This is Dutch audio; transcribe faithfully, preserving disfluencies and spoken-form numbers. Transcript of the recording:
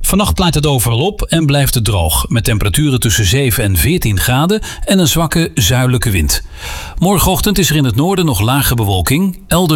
Vannacht klaart het overal op en blijft het droog, met temperaturen tussen zeven en veertien graden en een zwakke zuidelijke wind. Morgenochtend is er in het noorden nog lage bewolking, elders